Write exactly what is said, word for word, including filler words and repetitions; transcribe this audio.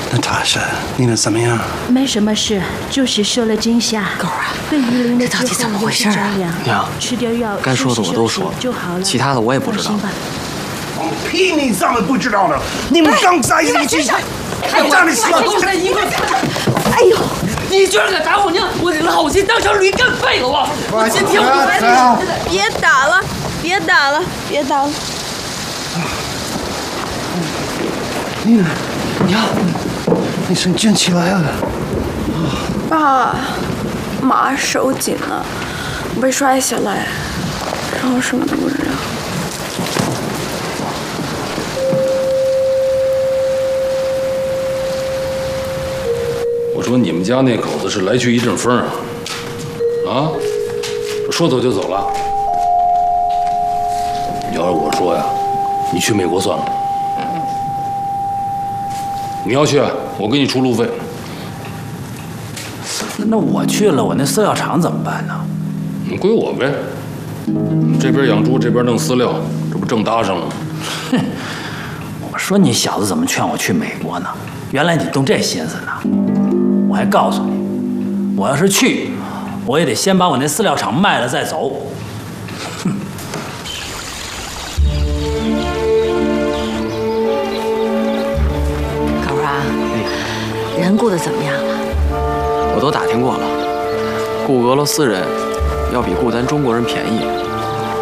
娜塔莎，你呢怎么样？ 没什么事，就是受了惊吓。 狗啊， 被鱼鳞了之后这到底怎么回事啊？ 娘， 吃点药， 该说的我都说了， 就好了。 其他的我也不知道。 放屁！你怎么不知道呢？你们刚在一起，还站着笑。 哎呦！你居然敢打我娘！我这老心当成驴干废了我！我今天我别打了，别打了，别打了。 你呢？娘，你先站起来啊！ 爸，妈手紧了，被摔下来，然后什么都不知道。 我说你们家那口子是来去一阵风啊！啊，说走就走了。要是我说呀，你去美国算了。你要去，我给你出路费。 那我去了，我那饲料厂怎么办呢？ 你归我呗。这边养猪，这边弄饲料，这不正搭上了吗？ 哼！我说你小子怎么劝我去美国呢？原来你动这心思呢！我还告诉你，我要是去，我也得先把我那饲料厂卖了再走。哼！ 狗啊，人雇的怎么样了？ 我都打听过了，雇俄罗斯人要比雇咱中国人便宜。